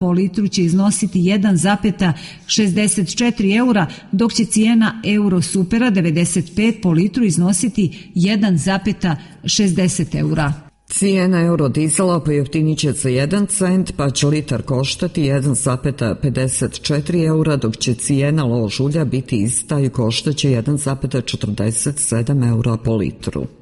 po litru će iznositi 1,64 eura, dok će cijena Eurosupera 95 po litru iznositi 1,60 eura. Cijena eurodizela pojeftinit će za 1 cent, pa će litar koštati 1,54 eura, dok će cijena lož ulja biti ista i koštaće 1,47 eura po litru.